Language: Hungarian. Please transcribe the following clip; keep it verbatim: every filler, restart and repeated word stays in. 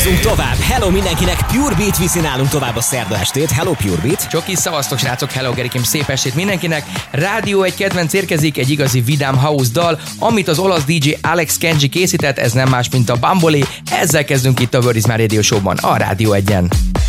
Húzzunk tovább. Hello mindenkinek, Pure Beat viszi nálunk tovább a szerda estét. Hello Pure Beat. Csoki, szavaztok srácok, hello Gerikém, szép estét mindenkinek. Rádió egy kedvenc érkezik, egy igazi vidám house dal, amit az olasz dé dzsé Alex Kenji készített, ez nem más, mint a Bambolé. Ezzel kezdünk itt a Word is My Radio Show-ban, a Rádió egyen.